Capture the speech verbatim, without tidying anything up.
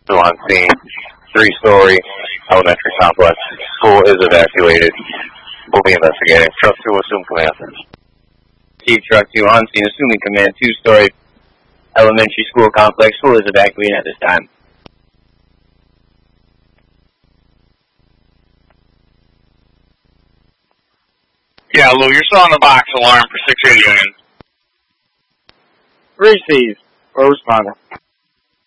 Still on scene. Three-story elementary complex. School is evacuated. We'll be investigating. Truck two, assume command. Chief Truck two on scene, assuming command. Two-story elementary school complex. School is evacuated at this time. Yeah, Lou, you're still on the box alarm for six eighty Union. Received. Or responder.